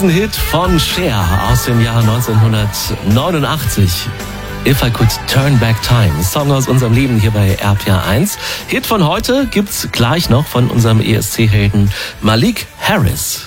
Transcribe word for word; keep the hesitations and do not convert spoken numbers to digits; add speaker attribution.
Speaker 1: Riesenhit von Cher aus dem Jahr neunzehnhundertneunundachtzig. If I Could Turn Back Time, Song aus unserem Leben hier bei R P R eins. Hit von heute gibt's gleich noch von unserem E S C-Helden Malik Harris.